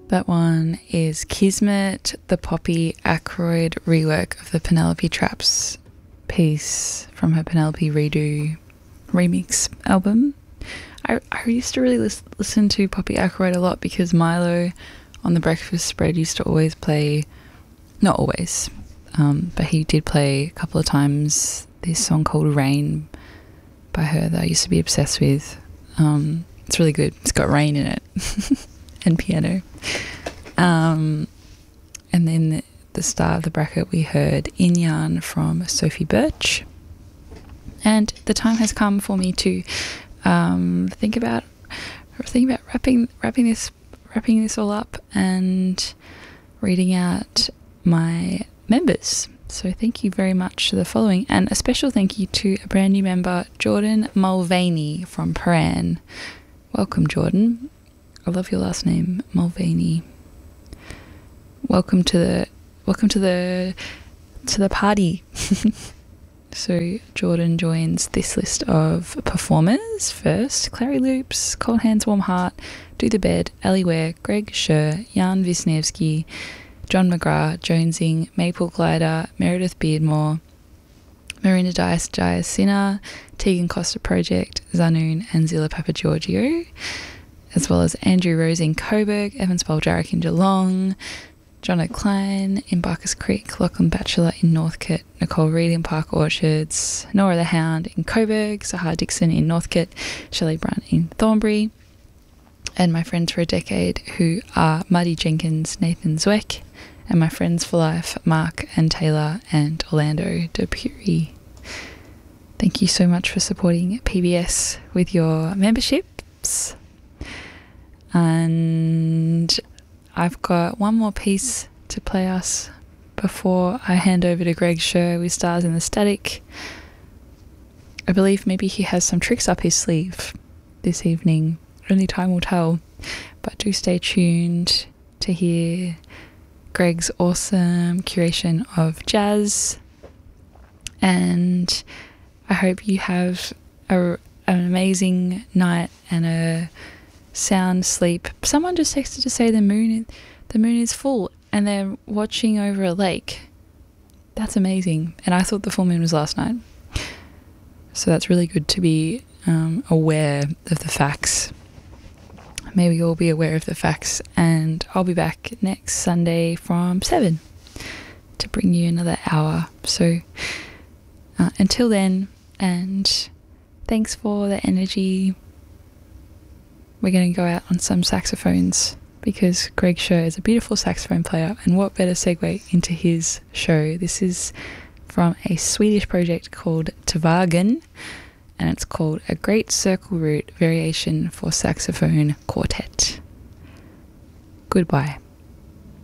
That one is Kismet, the Poppy Ackroyd rework of the Penelope Traps piece from her Penelope Redo remix album. I used to really listen to Poppy Ackroyd a lot because Milo on the breakfast spread used to always play, not always, but he did play a couple of times this song called Rain by her that I used to be obsessed with. It's really good. It's got rain in it and piano. And then the start of the bracket we heard In Yarn from Sophie Birch. And the time has come for me to think about wrapping this all up and reading out my members. So thank you very much for the following, and a special thank you to a brand new member, Jordan Mulvaney from Paran. Welcome, Jordan. I love your last name, Mulvaney. Welcome to the party. So Jordan joins this list of performers first: Clary Loops, Cold Hands Warm Heart, Do the Bed, Ellie Ware, Greg Scher, Jan Wisniewski, John McGrath, Jonesing, Maple Glider, Meredith Beardmore, Marina Dias Sinner, Tegan Costa Project, Zanoon and Zilla Papagiorgio, as well as Andrew Rose in Coburg, Evan Spoljarek in Geelong, John O'Klein in Barkers Creek, Lachlan Batchelor in Northcote, Nicole Reid in Park Orchards, Nora the Hound in Coburg, Sahar Dixon in Northcote, Shelley Brunt in Thornbury, and my friends for a decade who are Muddy Jenkins, Nathan Zweck, and my friends for life, Mark and Taylor and Orlando Dupuy. Thank you so much for supporting PBS with your memberships. And I've got one more piece to play us before I hand over to Greg Scher with Stars in the Static. I believe maybe he has some tricks up his sleeve this evening. Only time will tell. But do stay tuned to hear Greg's awesome curation of jazz. And I hope you have an amazing night and a sound sleep. Someone just texted to say the moon is full and they're watching over a lake. That's amazing. And I thought the full moon was last night. So that's really good to be aware of the facts. Maybe you'll be aware of the facts, and I'll be back next Sunday from 7 to bring you another hour. So until then, and thanks for the energy. We're going to go out on some saxophones because Greg Scher is a beautiful saxophone player, and what better segue into his show. This is from a Swedish project called Tvagen, and it's called A Great Circle Root Variation for Saxophone Quartet. Goodbye.